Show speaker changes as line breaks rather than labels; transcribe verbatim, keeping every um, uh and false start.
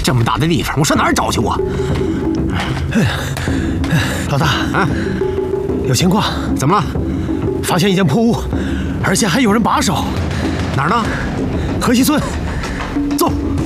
这么大的地方，我上哪儿找去？我，
老大，啊，有情况，
怎么了？
发现一间破屋，而且还有人把守。
哪儿呢？
河西村，
走。